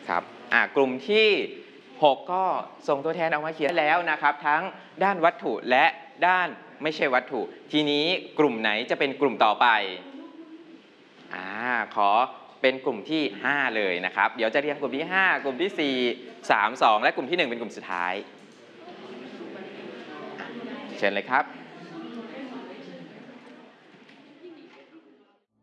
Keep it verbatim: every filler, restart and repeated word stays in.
ครับอ่ากลุ่มที่หกก็ส่งตัวแทนออกมาเขียนแล้วนะครับทั้งด้านวัตถุและด้านไม่ใช่วัตถุทีนี้กลุ่มไหนจะเป็นกลุ่มต่อไปอ่าขอเป็นกลุ่มที่ห้าเลยนะครับเดี๋ยวจะเรียงกลุ่มที่ห้ากลุ่มที่สี่ สาม สองและกลุ่มที่หนึ่งเป็นกลุ่มสุดท้ายเชิญเลยครับ